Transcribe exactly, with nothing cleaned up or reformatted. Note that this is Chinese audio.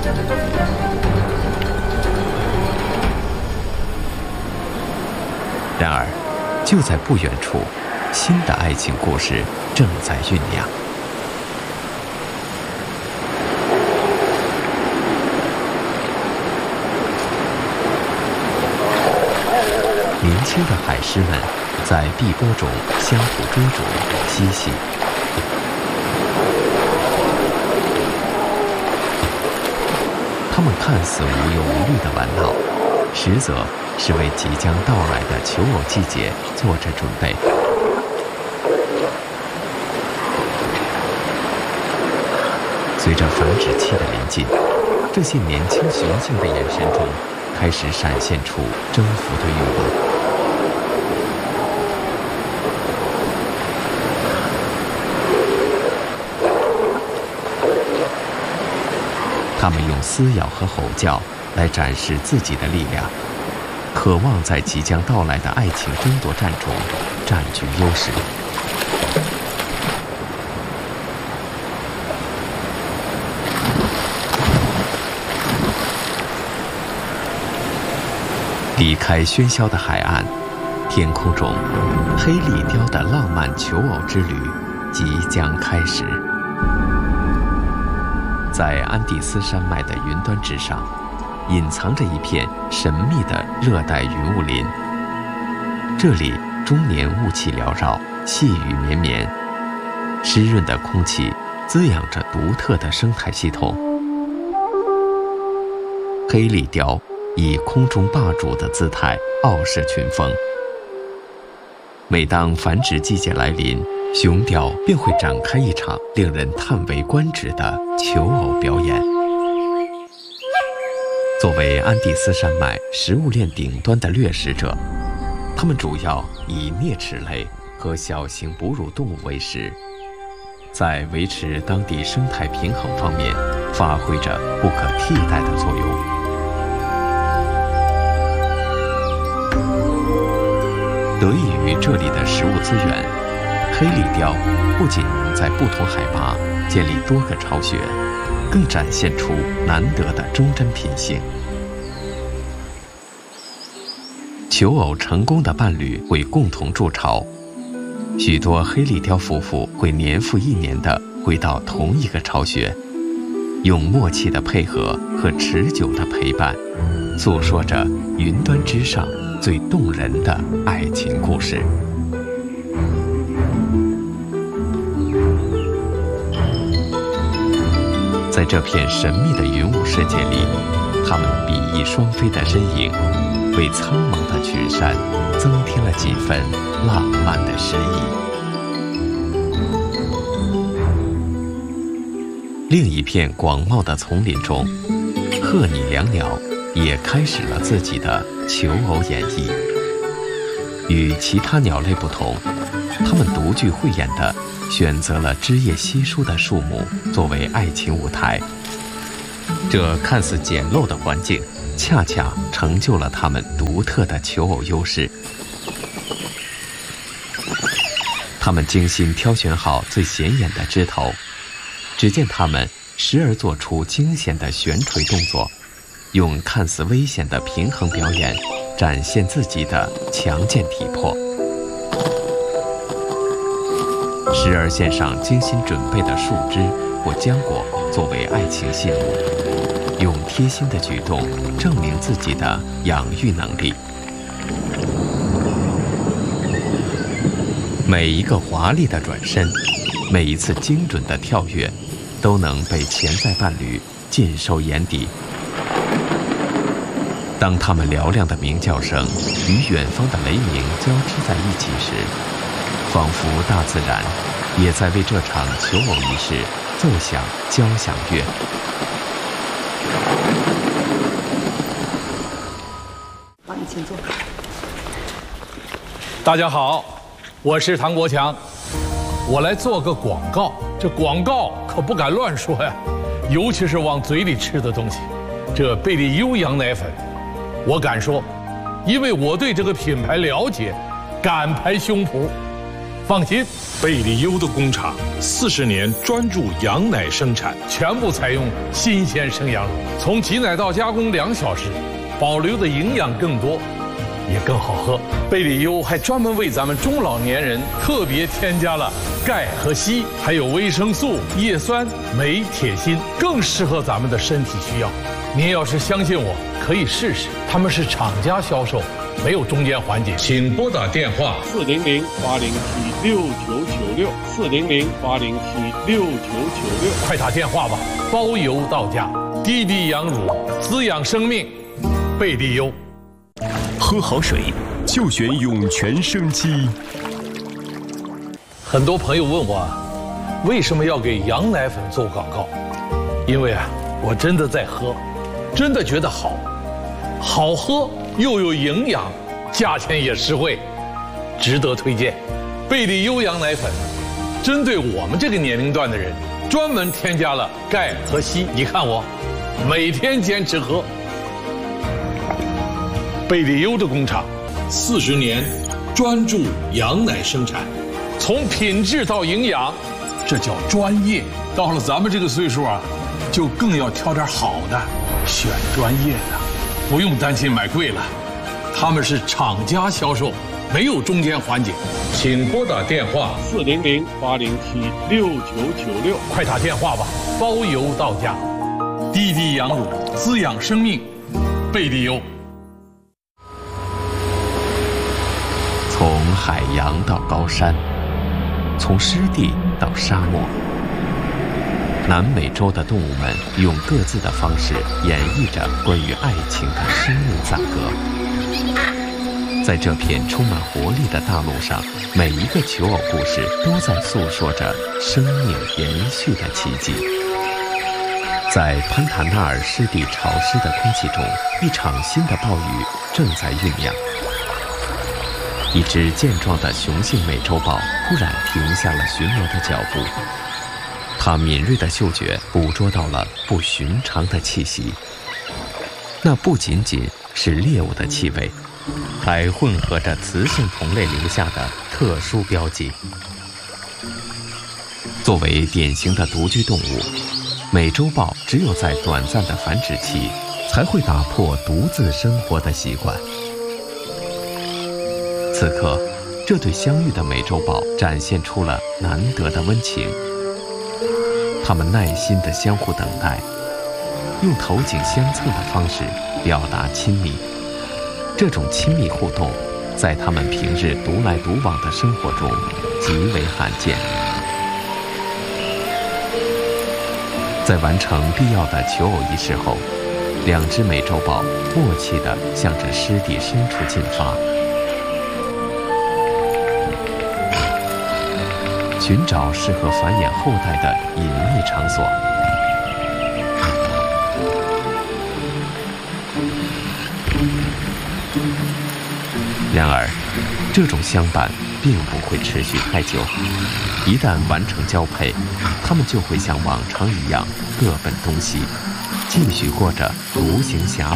然而，就在不远处，新的爱情故事正在酝酿。年轻的海狮们在碧波中相互追逐嬉戏。他们看似无忧无虑的玩闹，实则是为即将到来的求偶季节做着准备。随着繁殖期的临近，这些年轻雄性的眼神中开始闪现出征服的欲望。他们用撕咬和吼叫来展示自己的力量，渴望在即将到来的爱情争夺战中占据优势。离开喧嚣的海岸，天空中，黑利雕的浪漫求偶之旅即将开始。在安第斯山脉的云端之上，隐藏着一片神秘的热带云雾林。这里终年雾气缭绕，细雨绵绵，湿润的空气滋养着独特的生态系统。黑利雕以空中霸主的姿态傲视群峰。每当繁殖季节来临，雄雕便会展开一场令人叹为观止的求偶表演。作为安第斯山脉食物链顶端的掠食者，它们主要以啮齿类和小型哺乳动物为食，在维持当地生态平衡方面发挥着不可替代的作用。得益于这里的食物资源，黑利雕不仅能在不同海拔建立多个巢穴，更展现出难得的忠贞品性。求偶成功的伴侣会共同筑巢，许多黑利雕夫妇会年复一年地回到同一个巢穴，用默契的配合和持久的陪伴，诉说着云端之上最动人的爱情故事。在这片神秘的云雾世界里，它们比翼双飞的身影，为苍茫的群山增添了几分浪漫的诗意。另一片广袤的丛林中，鹤拟椋鸟也开始了自己的求偶演绎。与其他鸟类不同，它们独具慧眼地选择了枝叶稀疏的树木作为爱情舞台。这看似简陋的环境，恰恰成就了它们独特的求偶优势。它们精心挑选好最显眼的枝头，只见它们时而做出惊险的悬垂动作，用看似危险的平衡表演展现自己的强健体魄，时而献上精心准备的树枝或浆果作为爱情信物，用贴心的举动证明自己的养育能力。每一个华丽的转身，每一次精准的跳跃，都能被潜在伴侣尽收眼底。当他们嘹亮的鸣叫声与远方的雷鸣交织在一起时，仿佛大自然也在为这场求偶仪式奏响交响乐。 好，你请坐。 大家好，我是唐国强，我来做个广告。这广告可不敢乱说呀，尤其是往嘴里吃的东西。这贝利优羊奶粉，我敢说，因为我对这个品牌了解，敢拍胸脯， 放心，贝利优的工厂四十年专注羊奶生产，全部采用新鲜生羊乳，从挤奶到加工两小时，保留的营养更多，也更好喝。贝利优还专门为咱们中老年人特别添加了钙和硒，还有维生素、叶酸、镁、铁、锌，更适合咱们的身体需要。您要是相信我，可以试试，他们是厂家销售，没有中间环节。请拨打电话四零零八零七六九九六四零零八零七六九九六， 快打电话吧，包邮到家。滴滴羊乳，滋养生命，贝利优。 喝好水就选涌泉生机。 很多朋友问我，为什么要给羊奶粉做广告？因为啊，我真的在喝，真的觉得好，好喝又有营养，价钱也实惠，值得推荐。贝利优羊奶粉，针对我们这个年龄段的人，专门添加了钙和硒。你看我，每天坚持喝。贝利优的工厂，四十年专注羊奶生产，从品质到营养，这叫专业。到了咱们这个岁数啊，就更要挑点好的，选专业的，不用担心买贵了。他们是厂家销售，没有中间环节。请拨打电话四零零八零七六九九六， 快打电话吧，包邮到家。滴滴羊乳，滋养生命，贝利优。 从海洋到高山，从湿地到沙漠，南美洲的动物们用各自的方式演绎着关于爱情的生命赞歌。在这片充满活力的大陆上，每一个求偶故事都在诉说着生命延续的奇迹。在潘塔纳尔湿地潮湿的空气中，一场新的暴雨正在酝酿。一只健壮的雄性美洲豹突然停下了巡逻的脚步，它敏锐的嗅觉捕捉到了不寻常的气息。那不仅仅是猎物的气味，还混合着雌性同类留下的特殊标记。作为典型的独居动物，美洲豹只有在短暂的繁殖期，才会打破独自生活的习惯。此刻，这对相遇的美洲豹展现出了难得的温情。它们耐心地相互等待，用头颈相蹭的方式表达亲密。这种亲密互动，在它们平日独来独往的生活中极为罕见。在完成必要的求偶仪式后，两只美洲豹默契地向着湿地深处进发，寻找适合繁衍后代的隐秘场所。然而，这种相伴并不会持续太久。一旦完成交配，它们就会像往常一样各奔东西，继续过着独行侠